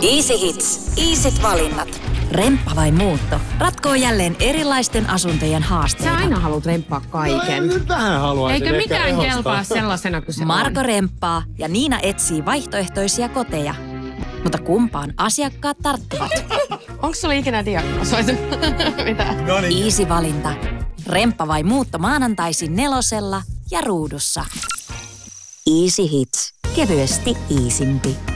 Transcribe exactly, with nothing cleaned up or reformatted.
Easy Hits. Easyt valinnat. Remppa vai muutto? Ratkoo jälleen erilaisten asuntojen haasteita. Sä aina haluat remppaa kaiken. No, nyt vähän haluaisin. Eikö ehkä mikään ehostaa. kelpaa sellaisena kuin se Marko on? remppaa ja Niina etsii vaihtoehtoisia koteja. Mutta kumpaan asiakkaat tarttuvat? Onko sulla ikinä diagnosoitu? Mitä? No niin. Easy valinta. Remppa vai muutto maanantaisin nelosella ja ruudussa. Easy Hits. Kevyesti iisimpi.